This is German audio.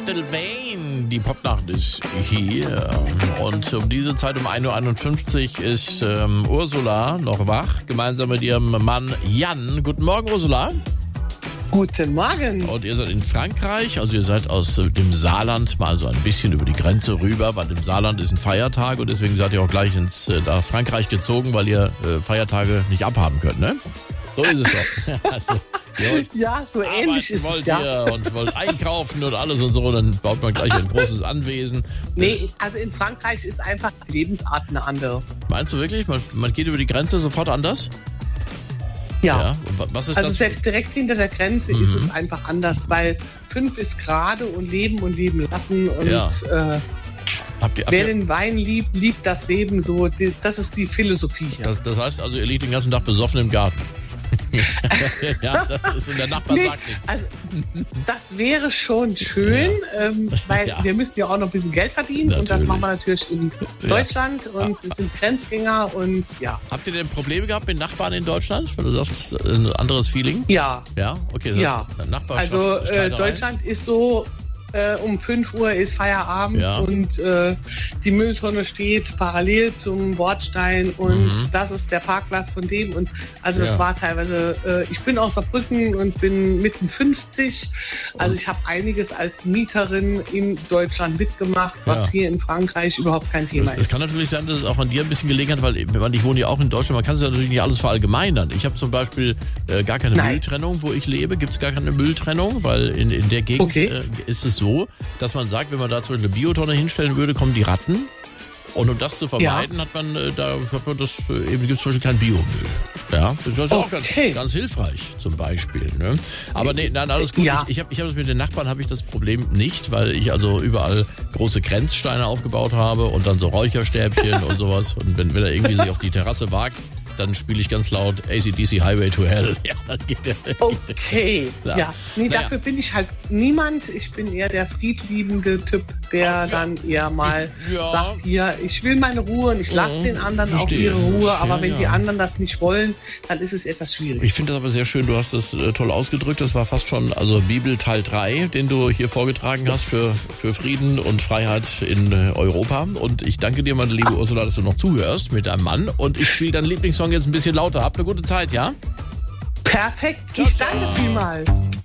Still Vain. Die Popnacht ist hier. Und um diese Zeit um 1.51 Uhr ist Ursula noch wach, gemeinsam mit ihrem Mann Jan. Guten Morgen, Ursula. Guten Morgen. Und ihr seid in Frankreich, also ihr seid aus dem Saarland mal so ein bisschen über die Grenze rüber, weil im Saarland ist ein Feiertag und deswegen seid ihr auch gleich ins Frankreich gezogen, weil ihr Feiertage nicht abhaben könnt, ne? So ist es doch. Also, ja, so ähnlich ist es, ja. Ihr und wollt einkaufen und alles und so, dann baut man gleich ein großes Anwesen. Nee, also in Frankreich ist einfach die Lebensart eine andere. Meinst du wirklich? Man geht über die Grenze sofort anders? Ja. Und was ist also das? Selbst direkt hinter der Grenze ist es einfach anders, weil 5 ist gerade und leben lassen und wer den Wein liebt, liebt das Leben so. Das ist die Philosophie hier. Das heißt also, ihr liegt den ganzen Tag besoffen im Garten. Ja, das ist und der Nachbar sagt nichts. Also, das wäre schon schön, weil wir müssen ja auch noch ein bisschen Geld verdienen. Natürlich. Und das machen wir natürlich in Deutschland und wir sind Grenzgänger und ja. Habt ihr denn Probleme gehabt mit Nachbarn in Deutschland? Weil du sagst, das ist ein anderes Feeling? Ja. Ja? Okay. Das heißt, Nachbarschaft also Deutschland ist so, um 5 Uhr ist Feierabend und die Mülltonne steht parallel zum Bordstein und das ist der Parkplatz von dem und also das war teilweise, ich bin aus Saarbrücken und bin mitten 50, also ich habe einiges als Mieterin in Deutschland mitgemacht, was hier in Frankreich überhaupt kein Thema ist. Es kann natürlich sein, dass es auch an dir ein bisschen gelegen hat, weil ich wohne ja auch in Deutschland, man kann es ja natürlich nicht alles verallgemeinern. Ich habe zum Beispiel gar keine Mülltrennung, wo ich lebe, gibt es gar keine Mülltrennung, weil in der Gegend ist es so, dass man sagt, wenn man da zum Beispiel eine Biotonne hinstellen würde, kommen die Ratten. Und um das zu vermeiden, gibt es zum Beispiel kein Biomüll. Ja, das ist auch ganz hilfreich zum Beispiel. Ne? Aber nein, alles gut. Ja. Ich hab das mit den Nachbarn habe ich das Problem nicht, weil ich also überall große Grenzsteine aufgebaut habe und dann so Räucherstäbchen und sowas. Und wenn er irgendwie sich auf die Terrasse wagt, dann spiele ich ganz laut AC/DC Highway to Hell. Ja, dann geht der. Okay, ja. Nee, dafür bin ich halt niemand. Ich bin eher der friedliebende Typ, der dann eher mal sagt, hier, ich will meine Ruhe und ich lasse den anderen auch ihre Ruhe. Aber wenn die anderen das nicht wollen, dann ist es etwas schwierig. Ich finde das aber sehr schön. Du hast das toll ausgedrückt. Das war fast schon Bibel Teil 3, den du hier vorgetragen hast für Frieden und Freiheit in Europa. Und ich danke dir, meine liebe Ursula, dass du noch zuhörst mit deinem Mann. Und ich spiele deinen Lieblingssong jetzt ein bisschen lauter. Habt eine gute Zeit, ja? Perfekt. Ich danke vielmals.